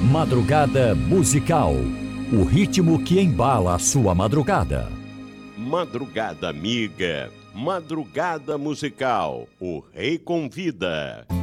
Madrugada musical. O ritmo que embala a sua madrugada. Madrugada amiga. Madrugada musical. O Rei convida.